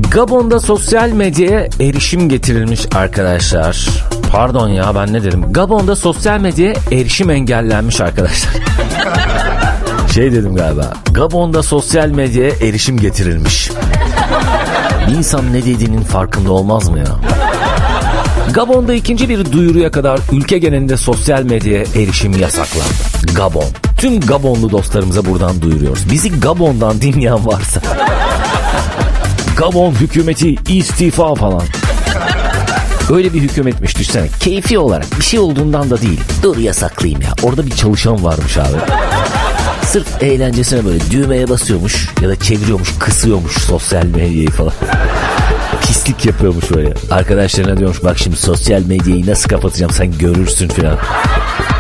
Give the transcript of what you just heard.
Gabon'da sosyal medyaya erişim getirilmiş arkadaşlar. Pardon ya, ben ne dedim? Gabon'da sosyal medyaya erişim engellenmiş arkadaşlar. Dedim galiba. Gabon'da sosyal medyaya erişim getirilmiş. Bir insan ne dediğinin farkında olmaz mı ya? Gabon'da ikinci bir duyuruya kadar ülke genelinde sosyal medyaya erişim yasaklandı. Gabon. Tüm Gabonlu dostlarımıza buradan duyuruyoruz. Bizi Gabon'dan dinleyen varsa. Gabon hükümeti istifa falan. Öyle bir hükümetmiş, düşünsene. Keyfi olarak, bir şey olduğundan da değil. Dur yasaklayayım ya. Orada bir çalışan varmış abi. Sırf eğlencesine böyle düğmeye basıyormuş ya da çeviriyormuş, kısıyormuş sosyal medyayı falan. Pislik yapıyormuş böyle. Arkadaşlarına diyormuş, bak şimdi sosyal medyayı nasıl kapatacağım sen görürsün falan.